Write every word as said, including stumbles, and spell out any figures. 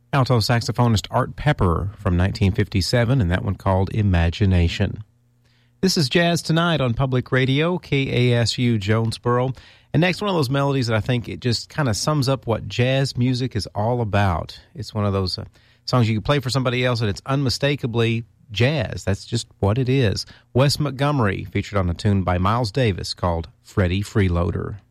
Alto saxophonist Art Pepper from nineteen fifty-seven, and that one called Imagination. This is Jazz Tonight on Public Radio, K A S U Jonesboro. And next, one of those melodies that I think it just kind of sums up what jazz music is all about. It's one of those uh, songs you can play for somebody else, and it's unmistakably jazz. That's just what it is. Wes Montgomery, featured on a tune by Miles Davis called Freddie Freeloader.